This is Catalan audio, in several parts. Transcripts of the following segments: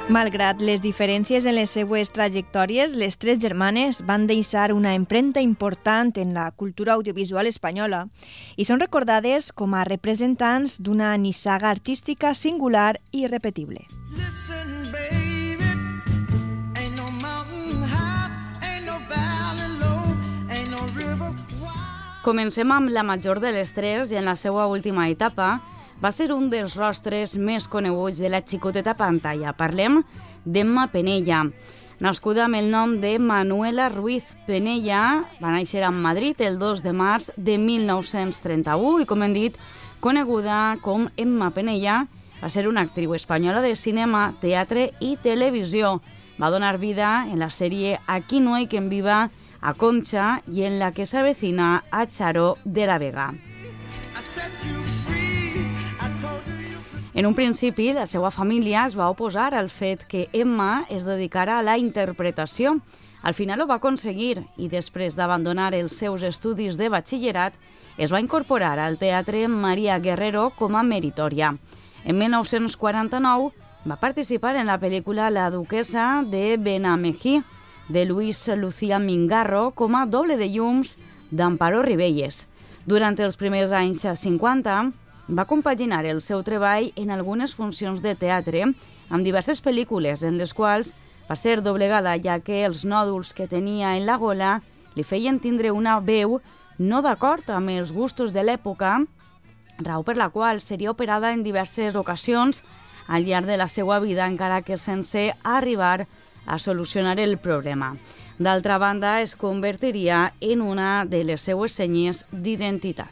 Malgrat les diferències en les seues trajectòries, les tres germanes van deixar una empremta important en la cultura audiovisual espanyola i són recordades com a representants d'una nissaga artística singular i irrepetible. Comencem amb la major de les tres i en la seva última etapa va ser un dels rostres més coneguts de la xicoteta pantalla. Parlem d'Emma Penella. Nascuda amb el nom de Manuela Ruiz Penella, va néixer a Madrid el 2 de març de 1931 i, com hem dit, coneguda com Emma Penella, va ser una actriu espanyola de cinema, teatre i televisió. Va donar vida en la sèrie Aquí no hay quien viva a Concha i en la que s'avecina a Charo de la Vega. En un principi, la seva família es va oposar al fet que Emma es dedicara a la interpretació. Al final ho va aconseguir i després d'abandonar els seus estudis de batxillerat es va incorporar al Teatre Maria Guerrero com a meritòria. En 1949 va participar en la pel·lícula La duquesa de Benamejí de Luis Lucía Mingarro com a doble de llums d'Amparo Ribelles. Durant els primers anys 50 va compaginar el seu treball en algunes funcions de teatre amb diverses pel·lícules en les quals va ser doblegada, ja que els nòduls que tenia en la gola li feien tindre una veu no d'acord amb els gustos de l'època, raó per la qual seria operada en diverses ocasions al llarg de la seva vida, encara que sense arribar a solucionar el problema. D'altra banda, es convertiria en una de les seues senyes d'identitat.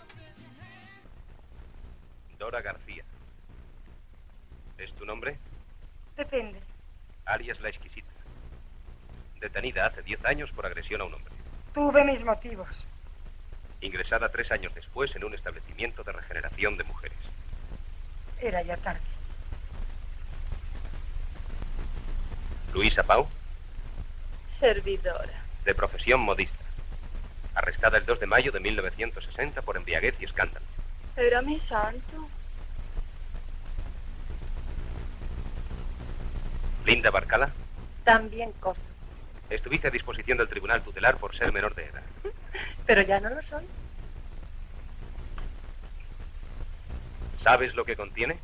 Dora García. ¿Es tu nombre? Depende. Alias La Exquisita. Detenida hace 10 años por agresión a un hombre. Tuve mis motivos. Ingresada 3 años después en un establecimiento de regeneración de mujeres. Era ya tarde. Luisa Pau, Servidora. de profesión modista. Arrestada el 2 de mayo de 1960 por embriaguez y escándalo. Era mi santo. Linda Barcala, También cosa. estuviste a disposición del tribunal tutelar por ser menor de edad. Pero ya no lo soy. ¿Sabes lo que contiene?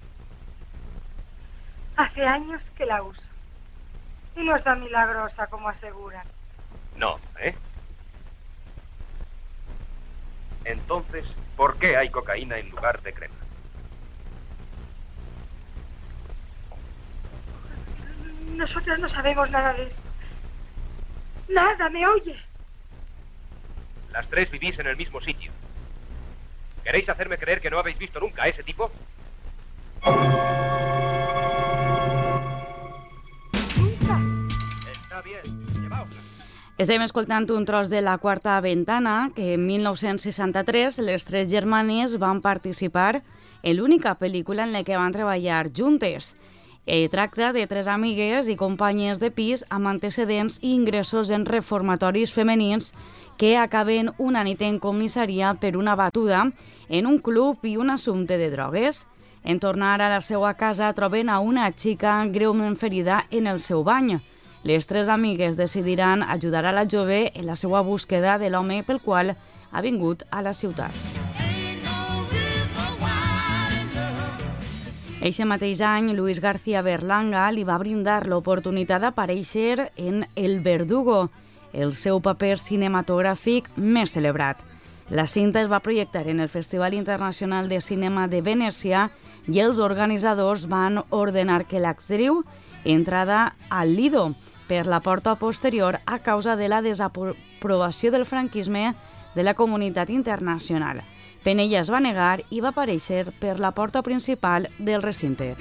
Hace años que la uso. Y no está milagrosa como aseguran. No, ¿eh? Entonces, ¿por qué hay cocaína en lugar de crema? Nosotras no sabemos nada de esto. Nada, ¿me oye? Las tres vivís en el mismo sitio. ¿Queréis hacerme creer que no habéis visto nunca a ese tipo? Nunca. Está bien, llevaosla. Estem escoltant un tros de La quarta ventana, que en 1963 les tres germanes van participar en l'única pel·lícula en la que van treballar juntes. Tracta de tres amigues i companyes de pis amb antecedents i ingressos en reformatoris femenins que acaben una nit en comissaria per una batuda en un club i un assumpte de drogues. En tornar a la seva casa troben a una xica greument ferida en el seu bany. Les tres amigues decidiran ajudar a la jove en la seva búsqueda de l'home pel qual ha vingut a la ciutat. Eixe mateix any, Luis García Berlanga li va brindar l'oportunitat d'aparèixer en El Verdugo, el seu paper cinematogràfic més celebrat. La cinta es va projectar en el Festival Internacional de Cinema de Venècia i els organitzadors van ordenar que l'actriu entrara al Lido per la porta posterior a causa de la desaprovació del franquisme de la comunitat internacional. Penella es va negar i va aparèixer per la porta principal del recinte.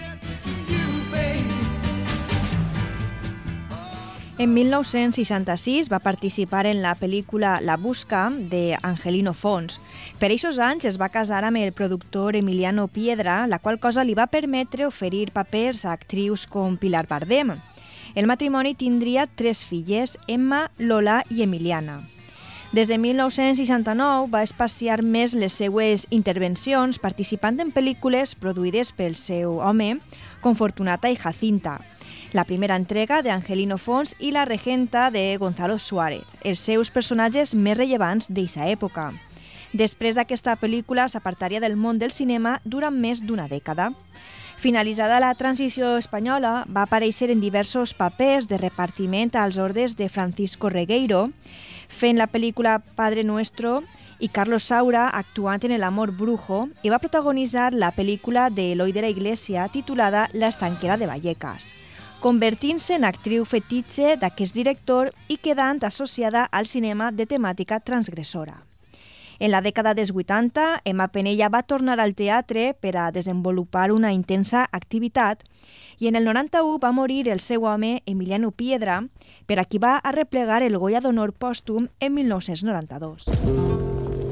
En 1966 va participar en la pel·lícula La Busca de Angelino Fons. Per aquests anys es va casar amb el productor Emiliano Piedra, la qual cosa li va permetre oferir papers a actrius com Pilar Bardem. El matrimoni tindria 3 filles, Emma, Lola i Emiliana. Des de 1969 va espaciar més les seues intervencions participant en pel·lícules produïdes pel seu home, com Fortunata i Jacinta. la primera entrega d'Angelino Fons i la regenta de Gonzalo Suárez, els seus personatges més rellevants d'aquesta època. Després d'aquesta pel·lícula s'apartaria del món del cinema durant més d'una dècada. Finalitzada la transició espanyola, va aparèixer en diversos papers de repartiment als ordes de Francisco Regueiro, fent la pel·lícula Padre Nuestro, i Carlos Saura actuant en El amor brujo, i va protagonitzar la pel·lícula de Eloy de la Iglesia titulada La estanquera de Vallecas, convertint-se en actriu fetitxe d'aquest director i quedant associada al cinema de temàtica transgressora. En la dècada dels 80, Emma Penella va tornar al teatre per a desenvolupar una intensa activitat i en el 91 va morir el seu home Emiliano Piedra, per a qui va arreplegar el Goya d'Honor pòstum en 1992.